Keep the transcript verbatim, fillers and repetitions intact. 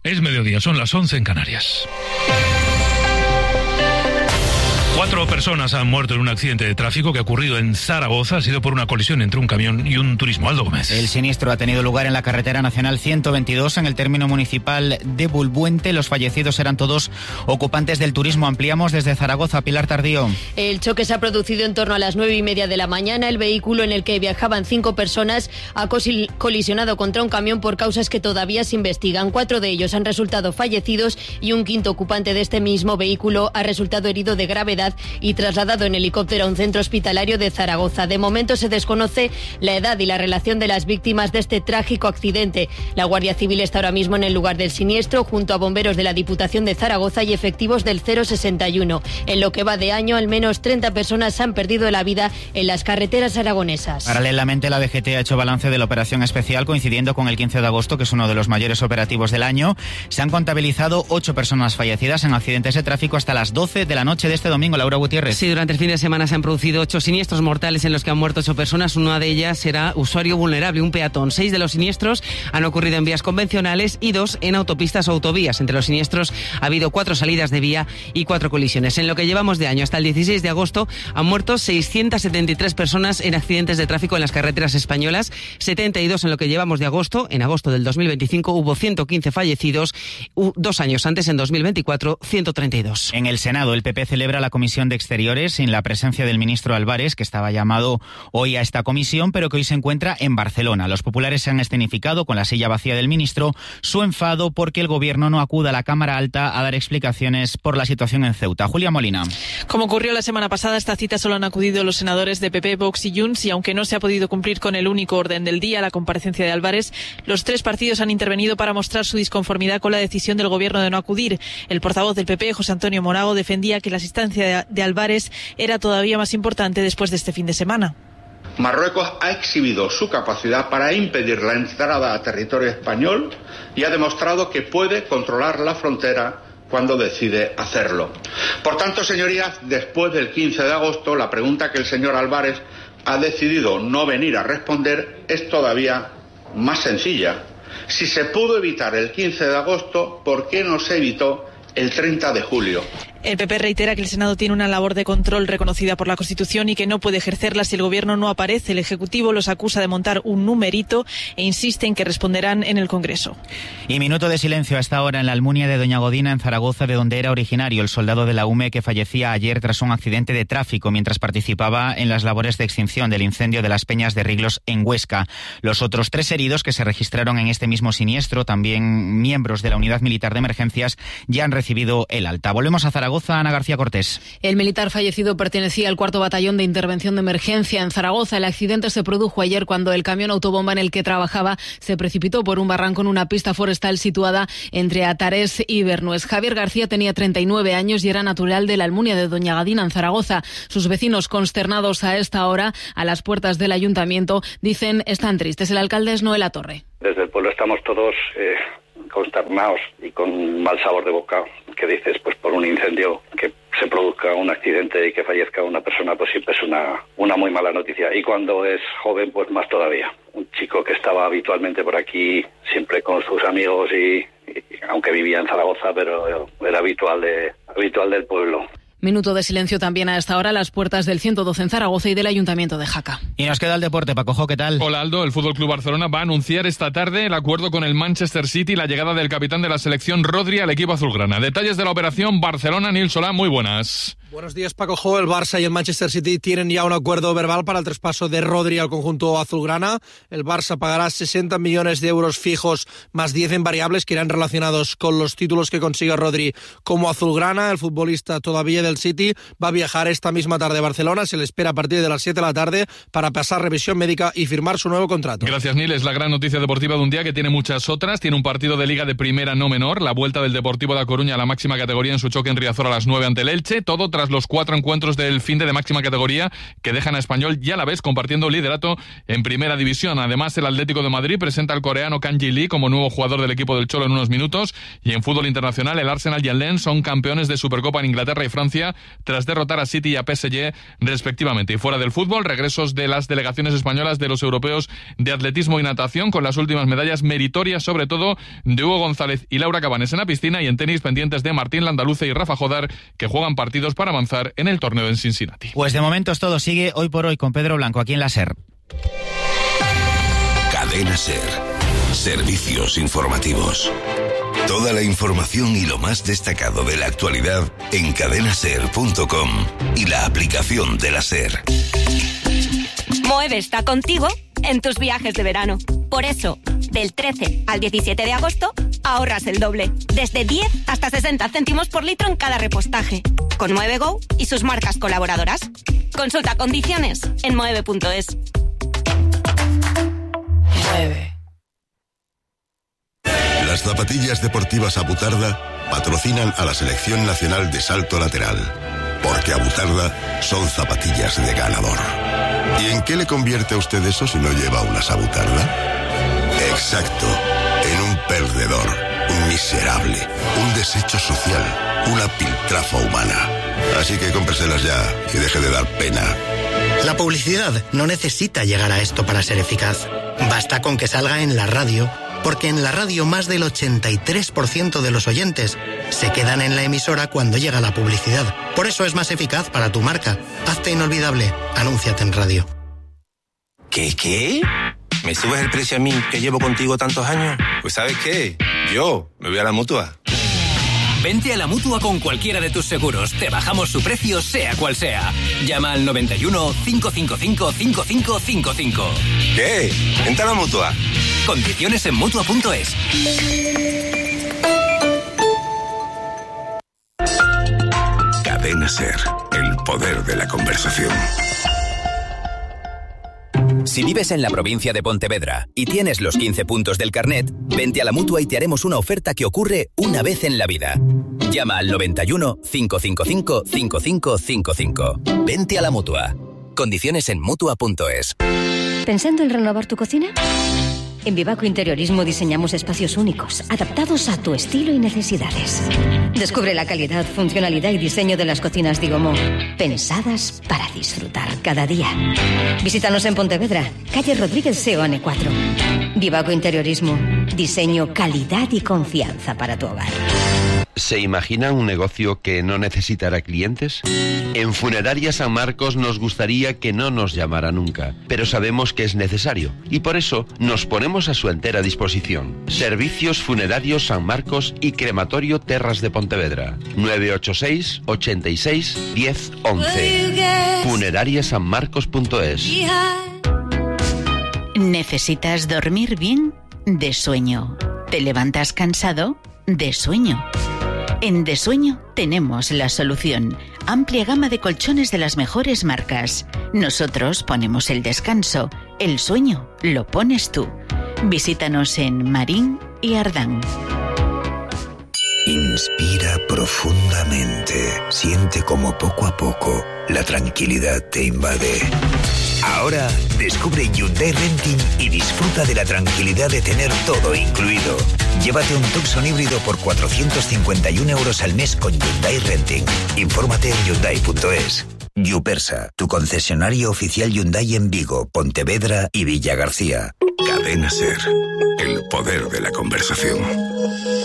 Es mediodía, son las once en Canarias. Cuatro personas han muerto en un accidente de tráfico que ha ocurrido en Zaragoza. Ha sido por una colisión entre un camión y un turismo. Aldo Gómez. El siniestro ha tenido lugar en la carretera nacional ciento veintidós, en el término municipal de Bulbuente. Los fallecidos eran todos ocupantes del turismo. Ampliamos desde Zaragoza. Pilar Tardío. El choque se ha producido en torno a las nueve y media de la mañana. El vehículo en el que viajaban cinco personas ha colisionado contra un camión por causas que todavía se investigan. Cuatro de ellos han resultado fallecidos y un quinto ocupante de este mismo vehículo ha resultado herido de gravedad y trasladado en helicóptero a un centro hospitalario de Zaragoza. De momento se desconoce la edad y la relación de las víctimas de este trágico accidente. La Guardia Civil está ahora mismo en el lugar del siniestro, junto a bomberos de la Diputación de Zaragoza y efectivos del cero sesenta y uno. En lo que va de año, al menos treinta personas han perdido la vida en las carreteras aragonesas. Paralelamente, la D G T ha hecho balance de la operación especial, coincidiendo con el quince de agosto, que es uno de los mayores operativos del año. Se han contabilizado ocho personas fallecidas en accidentes de tráfico hasta las doce de la noche de este domingo. Laura Gutiérrez. Sí, durante el fin de semana se han producido ocho siniestros mortales en los que han muerto ocho personas. Una de ellas era usuario vulnerable, un peatón. Seis de los siniestros han ocurrido en vías convencionales y dos en autopistas o autovías. Entre los siniestros ha habido cuatro salidas de vía y cuatro colisiones. En lo que llevamos de año, hasta el dieciséis de agosto, han muerto seiscientas setenta y tres personas en accidentes de tráfico en las carreteras españolas, setenta y dos en lo que llevamos de agosto. En agosto del dos mil veinticinco hubo ciento quince fallecidos, dos años antes, en dos mil veinticuatro, ciento treinta y dos. En el Senado, el P P celebra la Comisión de Exteriores sin la presencia del ministro Álvarez, que estaba llamado hoy a esta comisión, pero que hoy se encuentra en Barcelona. Los populares se han escenificado, con la silla vacía del ministro, su enfado porque el gobierno no acuda a la Cámara Alta a dar explicaciones por la situación en Ceuta. Julia Molina. Como ocurrió la semana pasada, a esta cita solo han acudido los senadores de P P, Vox y Junts, y aunque no se ha podido cumplir con el único orden del día, la comparecencia de Álvarez, los tres partidos han intervenido para mostrar su disconformidad con la decisión del gobierno de no acudir. El portavoz del P P, José Antonio Monago, defendía que la asistencia de Álvarez era todavía más importante después de este fin de semana. Marruecos ha exhibido su capacidad para impedir la entrada a territorio español y ha demostrado que puede controlar la frontera cuando decide hacerlo. Por tanto, señorías, después del quince de agosto, la pregunta que el señor Álvarez ha decidido no venir a responder es todavía más sencilla. Si se pudo evitar el quince de agosto, ¿por qué no se evitó el treinta de julio? El P P reitera que el Senado tiene una labor de control reconocida por la Constitución y que no puede ejercerla si el Gobierno no aparece. El Ejecutivo los acusa de montar un numerito e insiste en que responderán en el Congreso. Y minuto de silencio a esta hora en la Almunia de Doña Godina, en Zaragoza, de donde era originario el soldado de la U M E que fallecía ayer tras un accidente de tráfico mientras participaba en las labores de extinción del incendio de las Peñas de Riglos en Huesca. Los otros tres heridos que se registraron en este mismo siniestro, también miembros de la Unidad Militar de Emergencias, ya han recibido el alta. Volvemos a Zaragoza. Ana García Cortés. El militar fallecido pertenecía al cuarto batallón de intervención de emergencia en Zaragoza. El accidente se produjo ayer cuando el camión autobomba en el que trabajaba se precipitó por un barranco en una pista forestal situada entre Atarés y Bernués. Javier García tenía treinta y nueve años y era natural de la Almunia de Doña Gadina, en Zaragoza. Sus vecinos, consternados a esta hora a las puertas del ayuntamiento, dicen están tristes. El alcalde es Noel Latorre. Desde el pueblo estamos todos eh, consternados y con mal sabor de boca. Que dices, pues por un incendio que se produzca un accidente y que fallezca una persona, pues siempre es una, una muy mala noticia. Y cuando es joven, pues más todavía. Un chico que estaba habitualmente por aquí, siempre con sus amigos y, y aunque vivía en Zaragoza, pero era habitual de habitual del pueblo. Minuto de silencio también a esta hora a las puertas del ciento doce en Zaragoza y del Ayuntamiento de Jaca. Y nos queda el deporte. Paco, ¿qué tal? Hola, Aldo. El F C Barcelona va a anunciar esta tarde el acuerdo con el Manchester City y la llegada del capitán de la selección Rodri al equipo azulgrana. Detalles de la operación Barcelona, Nil Solá, muy buenas. Buenos días, Paco Jo. El Barça y el Manchester City tienen ya un acuerdo verbal para el traspaso de Rodri al conjunto azulgrana. El Barça pagará sesenta millones de euros fijos más diez en variables que irán relacionados con los títulos que consiga Rodri como azulgrana. El futbolista todavía del City va a viajar esta misma tarde a Barcelona. Se le espera a partir de las siete de la tarde para pasar revisión médica y firmar su nuevo contrato. Gracias, Nil. Es la gran noticia deportiva de un día que tiene muchas otras. Tiene un partido de Liga de Primera no menor. La vuelta del Deportivo de A Coruña a la máxima categoría en su choque en Riazor a las nueve ante el Elche. Todo tras tras los cuatro encuentros del finde de máxima categoría que dejan a Español y a la vez compartiendo liderato en Primera División. Además, el Atlético de Madrid presenta al coreano Kang Ji Lee como nuevo jugador del equipo del Cholo en unos minutos, y en fútbol internacional el Arsenal y el Lens son campeones de Supercopa en Inglaterra y Francia tras derrotar a City y a P S G respectivamente. Y fuera del fútbol, regresos de las delegaciones españolas de los europeos de atletismo y natación, con las últimas medallas meritorias sobre todo de Hugo González y Laura Cabanes en la piscina, y en tenis pendientes de Martín Landaluce y Rafa Jodar, que juegan partidos para avanzar en el torneo en Cincinnati. Pues de momento todo sigue hoy por hoy con Pedro Blanco aquí en la SER. Cadena SER. Servicios informativos. Toda la información y lo más destacado de la actualidad en cadena ser punto com y la aplicación de la SER. Moeve está contigo en tus viajes de verano. Por eso, del trece al diecisiete de agosto, ahorras el doble. Desde diez hasta sesenta céntimos por litro en cada repostaje. Con Moeve Go y sus marcas colaboradoras. Consulta condiciones en moeve punto es. Mueve. Las zapatillas deportivas Abutarda patrocinan a la Selección Nacional de Salto Lateral, porque Abutarda son zapatillas de ganador. ¿Y en qué le convierte a usted eso si no lleva unas Abutarda? Exacto, en un perdedor, un miserable, un desecho social, una piltrafa humana. Así que cómpreselas ya y deje de dar pena. La publicidad no necesita llegar a esto para ser eficaz. Basta con que salga en la radio, porque en la radio más del ochenta y tres por ciento de los oyentes se quedan en la emisora cuando llega la publicidad. Por eso es más eficaz para tu marca. Hazte inolvidable. Anúnciate en radio. ¿Qué, qué? ¿Me subes el precio a mí, que llevo contigo tantos años? Pues ¿sabes qué? Yo me voy a la Mutua. Vente a la Mutua con cualquiera de tus seguros. Te bajamos su precio, sea cual sea. Llama al noventa y uno, cinco cinco cinco, cinco cinco cinco cinco. ¿Qué? Vente a la Mutua. Condiciones en Mutua punto es. Cadena SER. El poder de la conversación. Si vives en la provincia de Pontevedra y tienes los quince puntos del carnet, vente a la Mutua y te haremos una oferta que ocurre una vez en la vida. Llama al noventa y uno, cinco cinco cinco, cinco cinco cinco cinco. Vente a la Mutua. Condiciones en Mutua punto es. ¿Pensando en renovar tu cocina? En Vivaco Interiorismo diseñamos espacios únicos, adaptados a tu estilo y necesidades. Descubre la calidad, funcionalidad y diseño de las cocinas Digomo, pensadas para disfrutar cada día. Visítanos en Pontevedra, calle Rodríguez Seoane cuatro. Vivaco Interiorismo, diseño, calidad y confianza para tu hogar. ¿Se imaginan un negocio que no necesitará clientes? En Funeraria San Marcos nos gustaría que no nos llamara nunca, pero sabemos que es necesario y por eso nos ponemos a su entera disposición. Servicios Funerarios San Marcos y Crematorio Terras de Pontevedra. nueve ocho seis, ochenta y seis, diez, once. funeraria san marcos punto es. ¿Necesitas dormir bien? De sueño. ¿Te levantas cansado? De sueño. En De Sueño tenemos la solución. Amplia gama de colchones de las mejores marcas. Nosotros ponemos el descanso. El sueño lo pones tú. Visítanos en Marín y Ardán. Inspira profundamente. Siente como poco a poco la tranquilidad te invade. Ahora descubre Hyundai Renting y disfruta de la tranquilidad de tener todo incluido. Llévate un Tucson híbrido por cuatrocientos cincuenta y un euros al mes con Hyundai Renting. Infórmate en hyundai punto es. Yupersa, tu concesionario oficial Hyundai en Vigo, Pontevedra y Villa García. Cadena SER. El poder de la conversación.